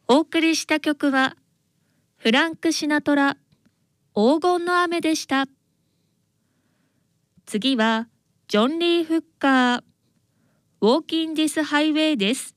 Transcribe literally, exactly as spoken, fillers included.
お送りした曲はフランク・シナトラ、黄金の雨でした。次はジョン・リー・フッカー、ウォーキン・ディス・ハイウェイです。